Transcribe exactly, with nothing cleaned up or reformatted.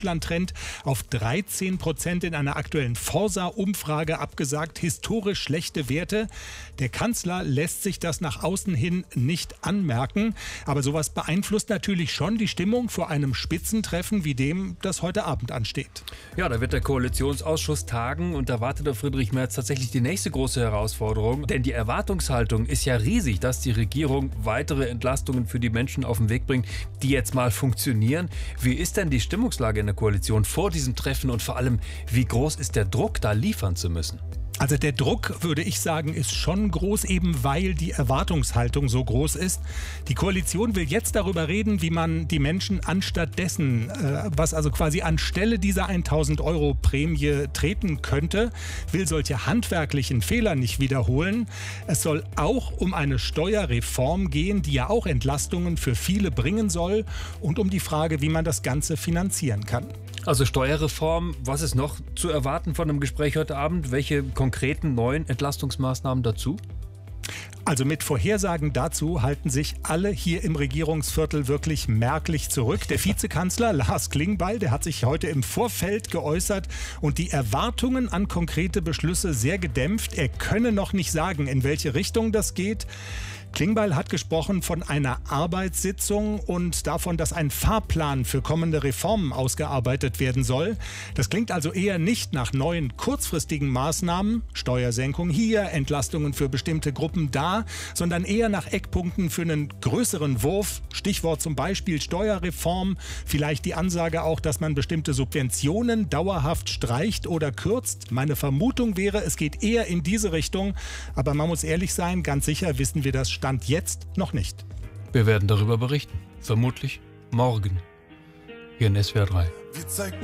Trend auf dreizehn Prozent in einer aktuellen Forsa-Umfrage abgesagt. Historisch schlechte Werte. Der Kanzler lässt sich das nach außen hin nicht anmerken. Aber sowas beeinflusst natürlich schon die Stimmung vor einem Spitzentreffen wie dem, das heute Abend ansteht. Ja, da wird der Koalitionsausschuss tagen und da wartet auf Friedrich Merz tatsächlich die nächste große Herausforderung. Denn die Erwartungshaltung ist ja riesig, dass die Regierung weitere Entlastungen für die Menschen auf den Weg bringt, die jetzt mal funktionieren. Wie ist denn die Stimmungslage in der Koalition vor diesem Treffen und vor allem, wie groß ist der Druck, da liefern zu müssen? Also der Druck, würde ich sagen, ist schon groß, eben weil die Erwartungshaltung so groß ist. Die Koalition will jetzt darüber reden, wie man die Menschen anstatt dessen, äh, was also quasi anstelle dieser tausend Euro Prämie treten könnte, will solche handwerklichen Fehler nicht wiederholen. Es soll auch um eine Steuerreform gehen, die ja auch Entlastungen für viele bringen soll und um die Frage, wie man das Ganze finanzieren kann. Also Steuerreform, was ist noch zu erwarten von dem Gespräch heute Abend? Welche konkreten neuen Entlastungsmaßnahmen dazu? Also mit Vorhersagen dazu halten sich alle hier im Regierungsviertel wirklich merklich zurück. Der Vizekanzler Lars Klingbeil, der hat sich heute im Vorfeld geäußert und die Erwartungen an konkrete Beschlüsse sehr gedämpft. Er könne noch nicht sagen, in welche Richtung das geht. Klingbeil hat gesprochen von einer Arbeitssitzung und davon, dass ein Fahrplan für kommende Reformen ausgearbeitet werden soll. Das klingt also eher nicht nach neuen kurzfristigen Maßnahmen, Steuersenkung hier, Entlastungen für bestimmte Gruppen da, sondern eher nach Eckpunkten für einen größeren Wurf. Stichwort zum Beispiel Steuerreform, vielleicht die Ansage auch, dass man bestimmte Subventionen dauerhaft streicht oder kürzt. Meine Vermutung wäre, es geht eher in diese Richtung, aber man muss ehrlich sein, ganz sicher wissen wir das Stand jetzt noch nicht. Wir werden darüber berichten. Vermutlich morgen. Hier in S W R drei.